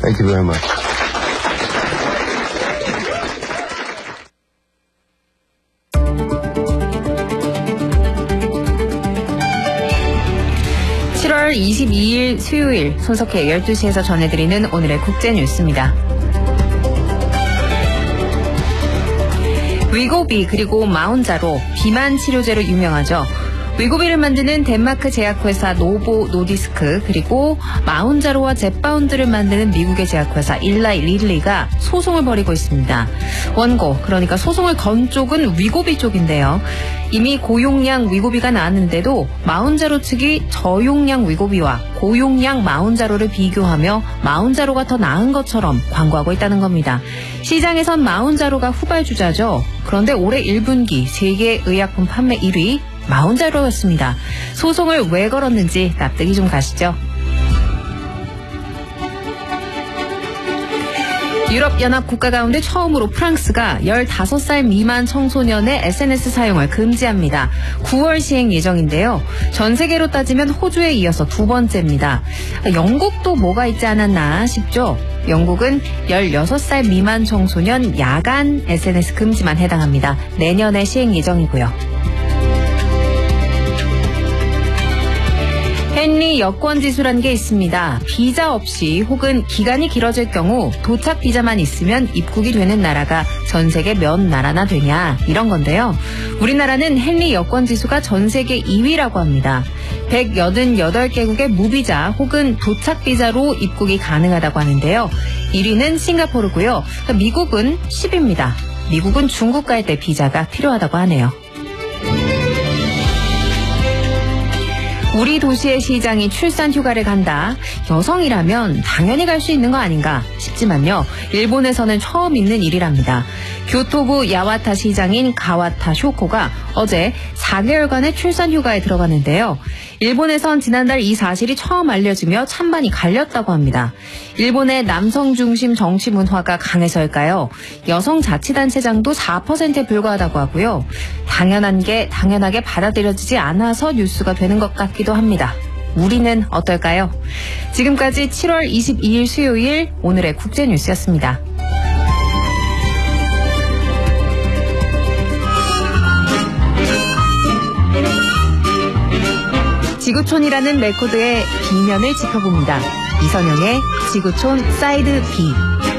Thank you very much. (7월 22일) 수요일 손석희의 12시에서 전해드리는 오늘의 국제뉴스입니다. 위고비 그리고 마운자로 비만 치료제로 유명하죠. 위고비를 만드는 덴마크 제약회사 노보 노디스크 그리고 마운자로와 젯바운드를 만드는 미국의 제약회사 일라이 릴리가 소송을 벌이고 있습니다. 원고 그러니까 소송을 건 쪽은 위고비 쪽인데요. 이미 고용량 위고비가 나왔는데도 마운자로 측이 저용량 위고비와 고용량 마운자로를 비교하며 마운자로가 더 나은 것처럼 광고하고 있다는 겁니다. 시장에선 마운자로가 후발주자죠. 그런데 올해 1분기 세계 의약품 판매 1위 마운자로였습니다. 소송을 왜 걸었는지 납득이 좀 가시죠. 유럽연합 국가 가운데 처음으로 프랑스가 15살 미만 청소년의 SNS 사용을 금지합니다. 9월 시행 예정인데요. 전 세계로 따지면 호주에 이어서 두 번째입니다. 영국도 뭐가 있지 않았나 싶죠. 영국은 16살 미만 청소년 야간 SNS 금지만 해당합니다. 내년에 시행 예정이고요. 헨리 여권지수라는 게 있습니다. 비자 없이 혹은 기간이 길어질 경우 도착 비자만 있으면 입국이 되는 나라가 전 세계 몇 나라나 되냐 이런 건데요. 우리나라는 헨리 여권지수가 전 세계 2위라고 합니다. 188개국의 무비자 혹은 도착 비자로 입국이 가능하다고 하는데요. 1위는 싱가포르고요. 미국은 10위입니다. 미국은 중국 갈 때 비자가 필요하다고 하네요. 우리 도시의 시장이 출산 휴가를 간다. 여성이라면 당연히 갈 수 있는 거 아닌가 싶지만요. 일본에서는 처음 있는 일이랍니다. 교토부 야와타 시장인 가와타 쇼코가 어제 4개월간의 출산 휴가에 들어갔는데요. 일본에선 지난달 이 사실이 처음 알려지며 찬반이 갈렸다고 합니다. 일본의 남성 중심 정치 문화가 강해서일까요? 여성 자치단체장도 4%에 불과하다고 하고요. 당연하게 받아들여지지 않아서 뉴스가 되는 것 같기도 합니다. 우리는 어떨까요? 지금까지 7월 22일 수요일 오늘의 국제뉴스였습니다. 지구촌이라는 레코드의 B면을 짚어봅니다. 이선영의 지구촌 사이드 B.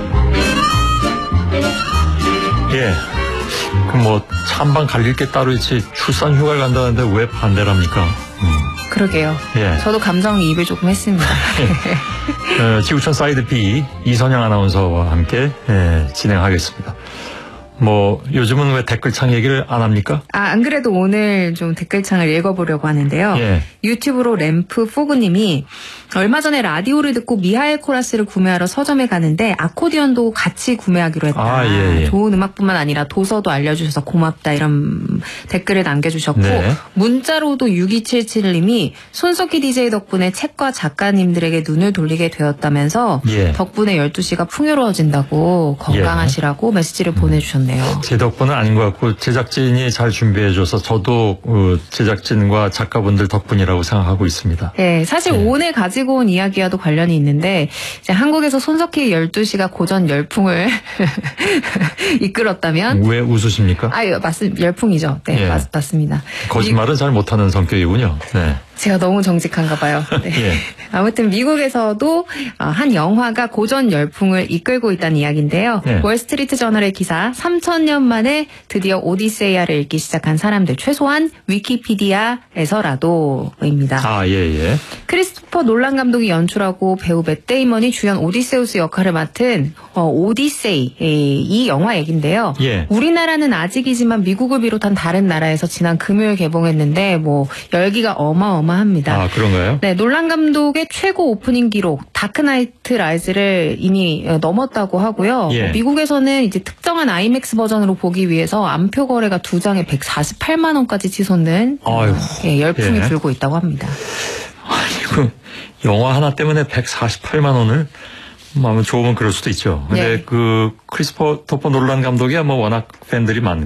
예, 찬반 갈릴 게 따로 있지 출산 휴가를 간다는데 왜 반대랍니까? 그러게요. 예. 저도 감정이입을 조금 했습니다. 지구촌 사이드 B 이선영 아나운서와 함께 진행하겠습니다. 요즘은 왜 댓글창 얘기를 안 합니까? 안 그래도 오늘 좀 댓글창을 읽어보려고 하는데요. 예. 유튜브로 램프포그님이 얼마 전에 라디오를 듣고 미하엘 코라스를 구매하러 서점에 가는데 아코디언도 같이 구매하기로 했다. 예. 좋은 음악뿐만 아니라 도서도 알려주셔서 고맙다 이런 댓글을 남겨주셨고 네. 문자로도 6277님이 손석희 DJ 덕분에 책과 작가님들에게 눈을 돌리게 되었다면서 덕분에 12시가 풍요로워진다고 건강하시라고 메시지를 보내주셨네요. 제 덕분은 아닌 것 같고 제작진이 잘 준비해줘서 저도 제작진과 작가분들 덕분이라고 생각하고 있습니다. 네, 사실 오늘 가지고 온 이야기와도 관련이 있는데 이제 한국에서 손석희 12시가 고전 열풍을 이끌었다면 왜 웃으십니까? 열풍이죠. 네, 맞습니다. 거짓말은 잘 못하는 성격이군요. 네. 제가 너무 정직한가 봐요. 네. 아무튼 미국에서도 한 영화가 고전 열풍을 이끌고 있다는 이야기인데요. 월스트리트 저널의 기사 3,000년 만에 드디어 오디세이아를 읽기 시작한 사람들 최소한 위키피디아에서라도입니다. 크리스토퍼 놀란 감독이 연출하고 배우 맷 데이먼이 주연 오디세우스 역할을 맡은 오디세이 이 영화 얘긴데요. 우리나라는 아직이지만 미국을 비롯한 다른 나라에서 지난 금요일 개봉했는데 열기가 어마어마합니다. 그런가요? 네, 놀란 감독의 최고 오프닝 기록 다크나이트 라이즈를 이미 넘었다고 하고요. 미국에서는 이제 특정한 아이맥스 버전으로 보기 위해서 암표 거래가 2장에 148만 원까지 치솟는 열풍이 불고 있다고 합니다. 아이고, 영화 하나 때문에 148만 원을 마음 좋으면 그럴 수도 있죠. 근데 크리스토퍼 놀란 감독이 워낙 팬들이 많고